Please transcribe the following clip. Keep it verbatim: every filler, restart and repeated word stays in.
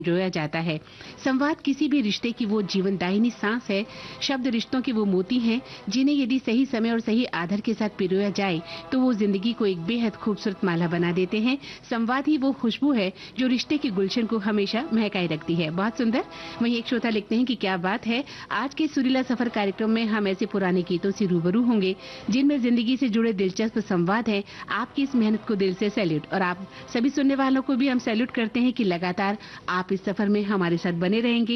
जोया जाता है। संवाद किसी भी रिश्ते की वो जीवनदायिनी सांस है। शब्द रिश्तों के वो मोती हैं जिन्हें यदि सही समय और सही आदर के साथ पिरोया जाए तो वो जिंदगी को एक बेहद खूबसूरत माला बना देते हैं। संवाद ही वो खुशबू है जो रिश्ते के गुलशन को हमेशा महकाए रखती है। बहुत सुंदर। वहीं एक श्रोता लिखते हैं कि क्या बात है, आज के सुरीला सफर कार्यक्रम में हम ऐसे पुराने गीतों से रूबरू होंगे जिनमें जिंदगी से जुड़े दिलचस्प संवाद है। आपकी इस मेहनत को दिल से सैल्यूट। और आप सभी सुनने वालों को भी हम सैल्यूट करते हैं कि लगातार आप इस सफर में हमारे साथ बने रहेंगे।